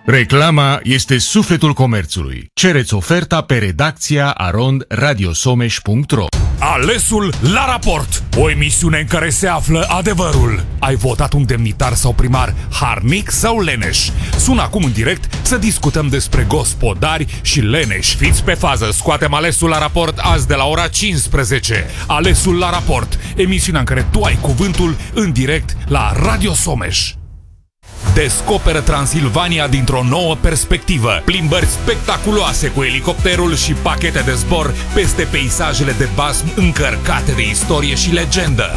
Reclama este sufletul comerțului. Cereți oferta pe redacția arondradiosomeș.ro. Alesul la raport, o emisiune în care se află adevărul. Ai votat un demnitar sau primar harnic sau leneș? Sună acum în direct să discutăm despre gospodari și leneși. Fiți pe fază, scoatem Alesul la raport azi de la ora 15. Alesul la raport, emisiunea în care tu ai cuvântul în direct la Radio Someș. Descoperă Transilvania dintr-o nouă perspectivă. Plimbări spectaculoase cu elicopterul și pachete de zbor peste peisajele de basm încărcate de istorie și legendă.